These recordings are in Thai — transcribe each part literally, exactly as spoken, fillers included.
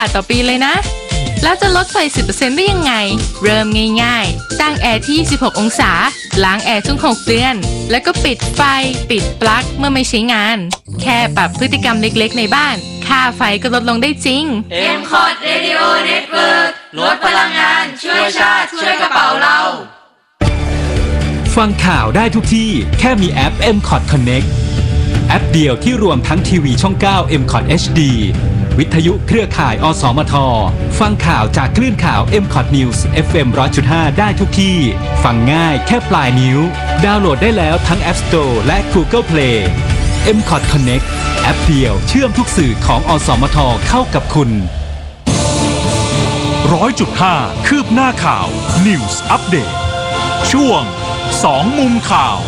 อัดต่อปีเลยนะแล้วจะลดไฟ สิบเปอร์เซ็นต์ ได้ยังไงเริ่มง่ายๆตั้งแอร์ที่ยี่สิบหกองศาล้างแอร์ทุกหกเดือนแล้วก็ปิดไฟปิดปลั๊กเมื่อไม่ใช้งานแค่ปรับพฤติกรรมเล็กๆในบ้านค่าไฟก็ลดลงได้จริงเอ็ม คอท Radio Network ลดพลังงานช่วยชาติช่วยกระเป๋าเราฟังข่าวได้ทุกที่แค่มีแอป เอ็ม คอท Connect แอปเดียวที่รวมทั้งทีวีช่อง เก้า เอ็ม คอท เอช ดี วิทยุเครือข่าย อสมท ฟังข่าวจากคลื่นข่าว เอ็ม คอท News เอฟ เอ็ม หนึ่งร้อยจุดห้า ได้ทุกที่ฟังง่ายแค่ปลายนิ้วดาวน์โหลดได้แล้วทั้ง App Store และ Google Play เอ็ม คอท Connect แอปเดียวเชื่อมทุกสื่อของอสมทเข้ากับคุณหนึ่งร้อยจุดห้า คืบหน้าข่าว News Update ช่วงสองมุมข่าว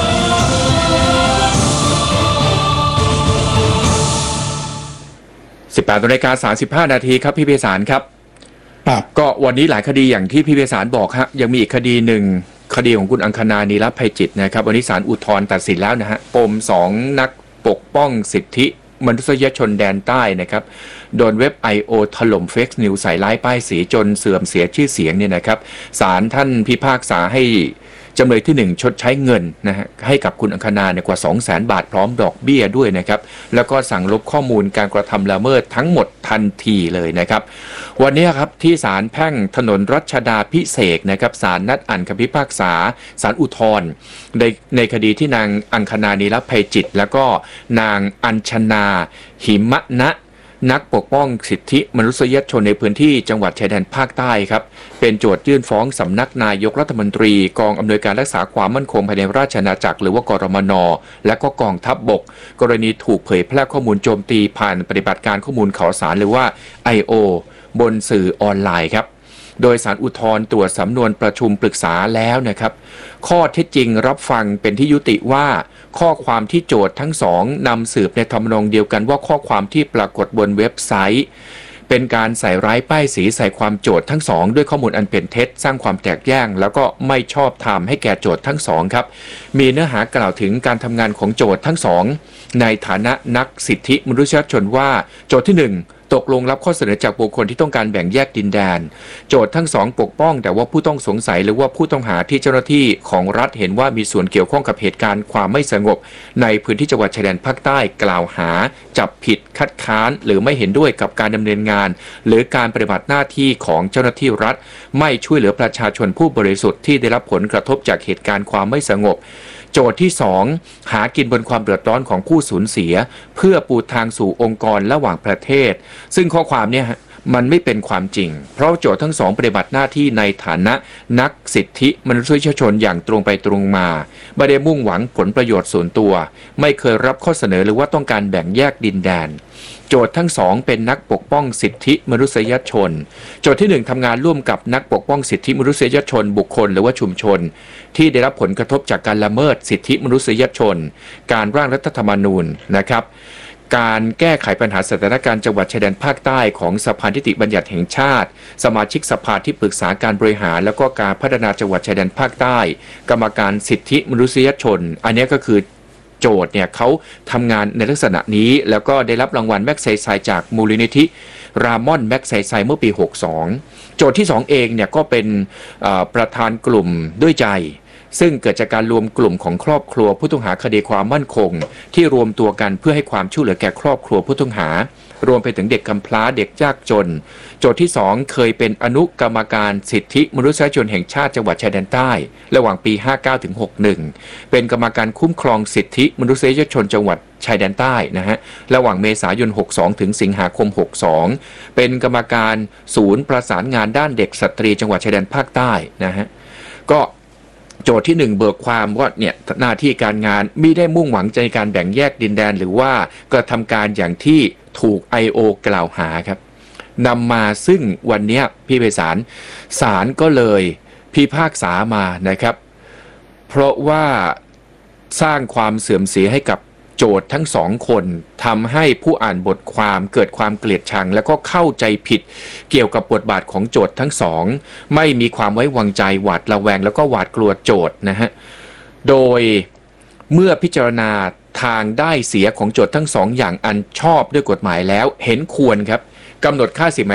สิบแปดนาฬิกาสามสิบห้านาทีครับพี่เพศารครับครับก็วันนี้หลายคดีอย่างที่พี่เพศารบอกฮะยังมีอีกคดีหนึ่งคดีของคุณอังคณา นีรภัยจิตนะครับวันนี้ศาลอุทธรณ์ตัดสินแล้วนะฮะปมสองนักปกป้องสิทธิมนุษยชนแดนใต้นะครับโดนเว็บ ไอ โอ ถล่มเฟกนิวส์ใส่ร้ายป้ายสีจนเสื่อมเสียชื่อเสียงเนี่ยนะครับศาลท่านพิพากษาให้จำเลยที่หนึ่งชดใช้เงินนะฮะให้กับคุณอังคณาเนี่ยกว่า สองแสน บาทพร้อมดอกเบี้ยด้วยนะครับแล้วก็สั่งลบข้อมูลการกระทำละเมิดทั้งหมดทันทีเลยนะครับวันนี้ครับที่ศาลแพ่งถนนรัชดาภิเษกนะครับศาลนัดอ่านคำพิพากษาศาลอุทธรณ์ในในคดีที่นางอังคณา นีรภัยจิตแล้วก็นางอัญชนาหิมะนะนักปกป้องสิทธิมนุษยชนในพื้นที่จังหวัดชายแดนภาคใต้ครับเป็นโจทยื่นฟ้องสำนักนายกรัฐมนตรีกองอำนวยการรักษาความมั่นคงภายในราชอาณาจักรหรือว่ากรมน.และก็กองทัพบกกรณีถูกเผยแพร่ข้อมูลโจมตีผ่านปฏิบัติการข้อมูลข่าวสารหรือว่า ไอ โอ บนสื่อออนไลน์ครับโดยศาลอุทธรณ์ตรวจสำนวนประชุมปรึกษาแล้วนะครับข้อเท็จจริงรับฟังเป็นที่ยุติว่าข้อความที่โจทย์ทั้งสองนำสืบในทำนองเดียวกันว่าข้อความที่ปรากฏบนเว็บไซต์เป็นการใส่ร้ายป้ายสีใส่ความโจทย์ทั้งสองด้วยข้อมูลอันเป็นเท็จสร้างความแตกแยกแล้วก็ไม่ชอบธรรมให้แก่โจทย์ทั้งสองครับมีเนื้อหากล่าวถึงการทำงานของโจทย์ทั้งสองในฐานะนักสิทธิมนุษยชนว่าโจทย์ที่หนึ่งตกลงรับข้อเสนอจากบุคคลที่ต้องการแบ่งแยกดินแดนโจทย์ทั้งสองปกป้องแต่ว่าผู้ต้องสงสัยหรือว่าผู้ต้องหาที่เจ้าหน้าที่ของรัฐเห็นว่ามีส่วนเกี่ยวข้องกับเหตุการณ์ความไม่สงบในพื้นที่จังหวัดชายแดนภาคใต้กล่าวหาจับผิดคัดค้านหรือไม่เห็นด้วยกับการดำเนินงานหรือการปฏิบัติหน้าที่ของเจ้าหน้าที่รัฐไม่ช่วยเหลือประชาชนผู้บริสุทธิ์ที่ได้รับผลกระทบจากเหตุการณ์ความไม่สงบโจทย์ที่สองหากินบนความเดือดร้อนของผู้สูญเสียเพื่อปูทางสู่องค์กรระหว่างประเทศซึ่งข้อความเนี่ยมันไม่เป็นความจริงเพราะโจทย์ทั้งสองปฏิบัติหน้าที่ในฐานะนักสิทธิมนุษยชนอย่างตรงไปตรงมาไม่ได้มุ่งหวังผลประโยชน์ส่วนตัวไม่เคยรับข้อเสนอหรือว่าต้องการแบ่งแยกดินแดนโจทย์ทั้งสองเป็นนักปกป้องสิทธิมนุษยชนโจทย์ที่หนึ่งทำงานร่วมกับนักปกป้องสิทธิมนุษยชนบุคคลหรือว่าชุมชนที่ได้รับผลกระทบจากการละเมิดสิทธิมนุษยชนการร่างรัฐธรรมนูญนะครับการแก้ไขปัญหาสถานการณ์จังหวัดชายแดนภาคใต้ของสภานิติบัญญัติแห่งชาติสมาชิกสภาที่ปรึกษาการบริหารแล้วก็การพัฒนาจังหวัดชายแดนภาคใต้กรรมการสิทธิมนุษยชนอันนี้ก็คือโจทย์เนี่ยเขาทำงานในลักษณะนี้แล้วก็ได้รับรางวัลแม็กไซไซจากมูลนิธิรามอนแม็กไซไซเมื่อปีหกสิบสองโจทย์ที่สองเองเนี่ยก็เป็นประธานกลุ่มด้วยใจซึ่งเกิดจากการรวมกลุ่มของครอบครัวผู้ต้องหาคดีความมั่นคงที่รวมตัวกันเพื่อให้ความช่วยเหลือแก่ครอบครัวผู้ต้องหารวมไปถึงเด็กกำพร้าเด็กยากจนโจทย์ที่สองเคยเป็นอนุกรรมการสิทธิมนุษยชนแห่งชาติจังหวัดชายแดนใต้ระหว่างปีห้าเก้าถึงหกสิบเอ็ดเป็นกรรมการคุ้มครองสิทธิมนุษยชนจังหวัดชายแดนใต้นะฮะระหว่างเมษายนหกสิบสองถึงสิงหาคมหกสิบสองเป็นกรรมการศูนย์ประสานงานด้านเด็กสตรีจังหวัดชายแดนภาคใต้นะฮะก็โจทย์ที่หนึ่งเบิกความว่าเนี่ยหน้าที่การงานไม่ได้มุ่งหวังในการแบ่งแยกดินแดนหรือว่ากระทำการอย่างที่ถูก ไอ โอ กล่าวหาครับนำมาซึ่งวันนี้พี่ไพศาลศาลก็เลยพิพากษามานะครับเพราะว่าสร้างความเสื่อมเสียให้กับโจทย์ทั้งสองคนทำให้ผู้อ่านบทความเกิดความเกลียดชังแล้วก็เข้าใจผิดเกี่ยวกับบทบาทของโจทย์ทั้งสองไม่มีความไว้วางใจหวาดระแวงแล้วก็หวาดกลัวโจทย์นะฮะโดยเมื่อพิจารณาทางได้เสียของโจทย์ทั้งสองอย่างอันชอบด้วยกฎหมายแล้วเห็นควรครับกำหนดค่าสินไหม